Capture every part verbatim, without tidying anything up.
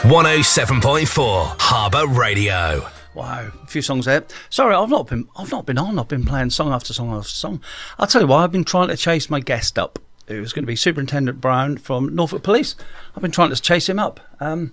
one oh seven point four Harbour Radio. Wow, a few songs there. Sorry, I've not been I've not been on. I've been playing song after song after song. I'll tell you why. I've been trying to chase my guest up. It was going to be Superintendent Brown from Norfolk Police. I've been trying to chase him up. Um,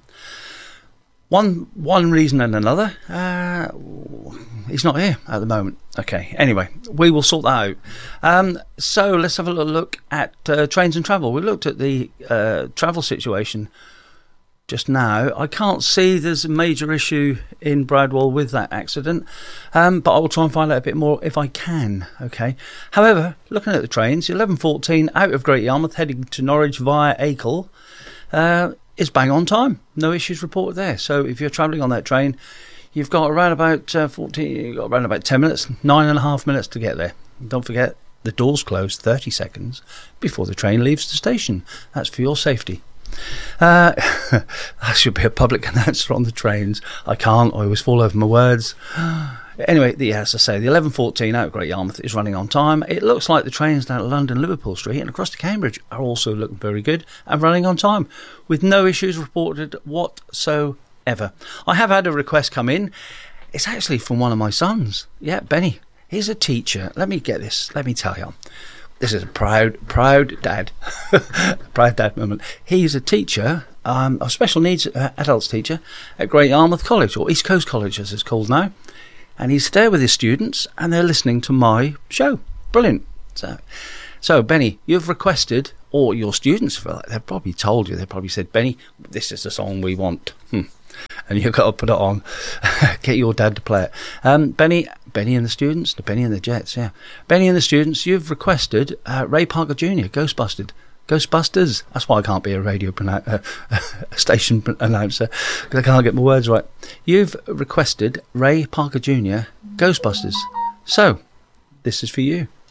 one one reason and another. Uh, he's not here at the moment. Okay. Anyway, we will sort that out. Um, so let's have a little look at uh, trains and travel. We looked at the uh, travel situation just now. I can't see there's a major issue in Bradwell with that accident, um, but I will try and find out a bit more if I can. Okay. However, looking at the trains, eleven fourteen out of Great Yarmouth heading to Norwich via Acle uh, is bang on time. No issues reported there. So if you're travelling on that train, you've got around about uh, fourteen, you've got around about ten minutes, nine and a half minutes to get there. Don't forget, the doors close thirty seconds before the train leaves the station. That's for your safety. Uh, that should be a public announcer on the trains. I can't. I always fall over my words. Anyway, the, as I say, the eleven fourteen out of Great Yarmouth is running on time. It looks like the trains down at London Liverpool Street and across to Cambridge are also looking very good and running on time, with no issues reported whatsoever. I have had a request come in. It's actually from one of my sons. Yeah, Benny. He's a teacher. Let me get this. Let me tell you. This is a proud, proud dad. Proud dad moment. He's a teacher, um, a special needs uh, adults teacher at Great Yarmouth College, or East Coast College as it's called now. And he's there with his students and they're listening to my show. Brilliant. So, so Benny, you've requested, or your students, they've probably told you, they've probably said, Benny, this is the song we want. Hmm. And you've got to put it on. Get your dad to play it. Um, Benny, Benny and the students, the Benny and the Jets, yeah. Benny and the students, you've requested uh, Ray Parker Junior, Ghostbusted. Ghostbusters. That's why I can't be a radio pronou- uh, a station announcer, because I can't get my words right. You've requested Ray Parker Junior, Ghostbusters. So, this is for you.